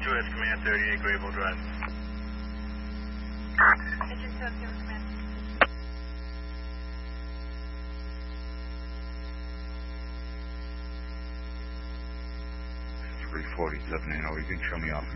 2S Command 38 Grable Drive. Engine 2 Command. 347, you can show me off.